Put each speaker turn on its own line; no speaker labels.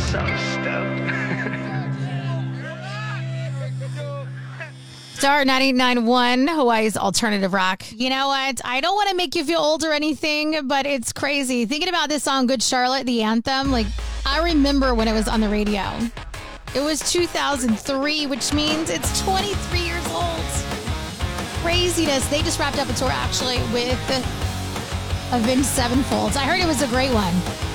So stoked.
Star 98.9.1, Hawaii's alternative rock. You know what? I don't want to make you feel old or anything, but it's crazy. Thinking about this song, Good Charlotte, the anthem, like, I remember when it was on the radio. It was 2003, which means it's 23 years old. Craziness. They just wrapped up a tour, actually, with Avenged Sevenfold. I heard it was a great one.